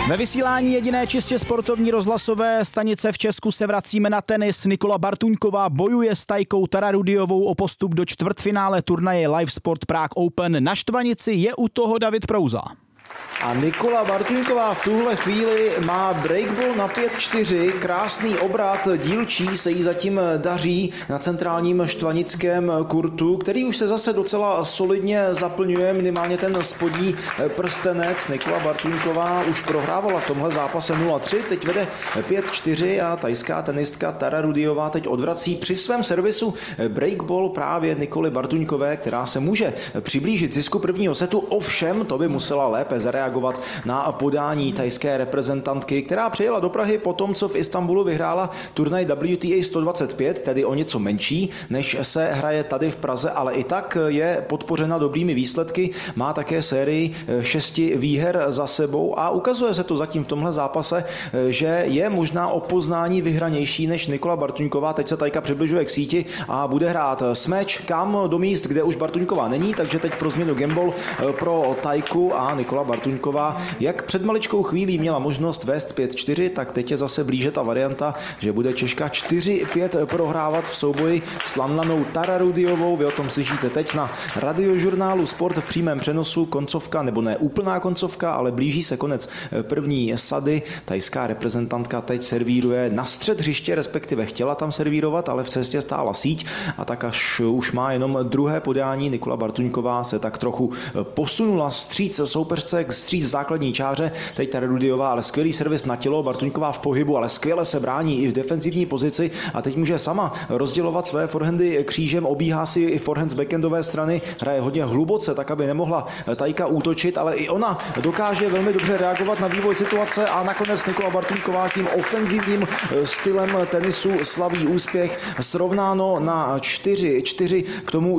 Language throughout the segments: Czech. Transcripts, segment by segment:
Ve vysílání jediné čistě sportovní rozhlasové stanice v Česku se vracíme na tenis. Nikola Bartuňková bojuje s Tajkou Tararudiovou o postup do čtvrtfinále turnaje Live Sport Prague Open. Na štvanici je u toho David Prouza. A Nikola Bartuňková v tuhle chvíli má breakball na 5-4, krásný obrat dílčí se jí zatím daří na centrálním štvanickém kurtu, který už se zase docela solidně zaplňuje, minimálně ten spodní prstenec. Nikola Bartuňková už prohrávala v tomhle zápase 0-3, teď vede 5-4 a tajská tenistka Tararudiová teď odvrací při svém servisu breakball právě Nikoly Bartuňkové, která se může přiblížit zisku prvního setu, ovšem to by musela lépe zareagovat na podání tajské reprezentantky, která přijela do Prahy po tom, co v Istanbulu vyhrála turnaj WTA 125, tedy o něco menší, než se hraje tady v Praze, ale i tak je podpořena dobrými výsledky, má také sérii 6 výher za sebou a ukazuje se to zatím v tomhle zápase, že je možná o poznání vyhranější než Nikola Bartuňková. Teď se Tajka přibližuje k síti a bude hrát smash kam do míst, kde už Bartuňková není, takže teď pro změnu gamble pro Tajku a Nikola Bartuňková, jak před maličkou chvílí měla možnost vést 5-4, tak teď je zase blíže ta varianta, že bude Češka 4-5 prohrávat v souboji s Ladlanou Tararudiovou. Vy o tom slyšíte teď na radiožurnálu Sport v přímém přenosu. Koncovka, nebo ne úplná koncovka, ale blíží se konec první sady. Tajská reprezentantka teď servíruje na střed hřiště, respektive chtěla tam servírovat, ale v cestě stála síť a tak až už má jenom druhé podání. Nikola Bartuňková se tak trochu posunula vstříc soupeřce, vstříc základní čáře. Teď Tararudiová, ale skvělý servis na tělo, Bartuňková v pohybu, ale skvěle se brání i v defenzivní pozici a teď může sama rozdělovat své forehandy křížem, obíhá si i forehand z backendové strany, hraje hodně hluboce, tak aby nemohla Tajka útočit, ale i ona dokáže velmi dobře reagovat na vývoj situace a nakonec Nikola Bartuňková tím ofenzivním stylem tenisu slaví úspěch. Srovnáno na 4-4, k tomu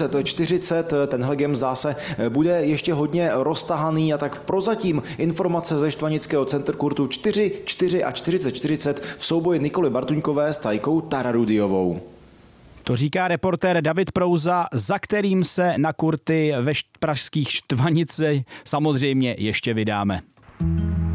40-40. Tenhle game zdá se bude ještě hodně roztahaný a tak prozatím informace ze štvanického centrkurtu 4-4 a 40-40 v souboji Nikoly Bartuňkové s Tajkou Tararudiovou. To říká reportér David Prouza, za kterým se na kurty ve pražských štvanici samozřejmě ještě vydáme.